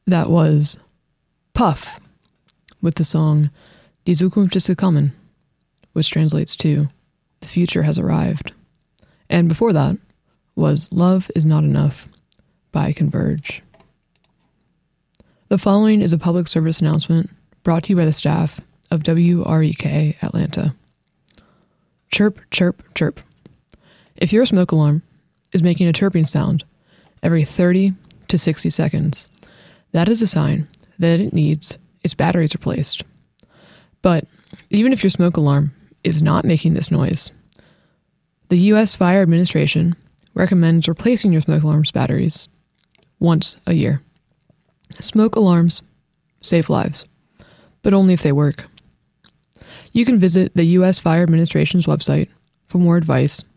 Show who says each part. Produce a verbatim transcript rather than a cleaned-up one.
Speaker 1: That was Puff with the song Die Zukunft ist gekommen, which translates to The Future Has Arrived. And before that was Love Is Not Enough by Converge. The following is a public service announcement brought to you by the staff of W R E K Atlanta. Chirp, chirp, chirp. If your smoke alarm is making a chirping sound every thirty to sixty seconds, that is a sign that it needs its batteries replaced. But even if your smoke alarm is not making this noise, the U S Fire Administration recommends replacing your smoke alarm's batteries once a year. Smoke alarms save lives, but only if they work. You can visit the U S Fire Administration's website for more advice